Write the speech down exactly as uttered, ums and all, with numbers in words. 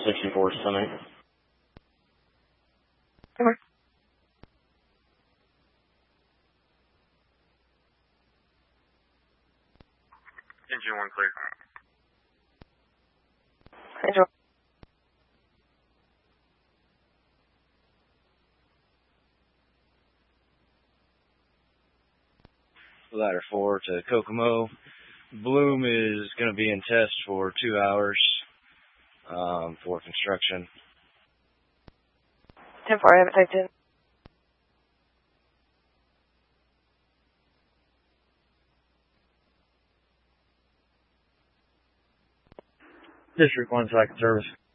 sixty-four Summit. Over. Engine one clear. Engine Ladder four to Kokomo. Bloom is going to be in test for two hours um, for construction. ten four, I haven't typed in. District one, second service.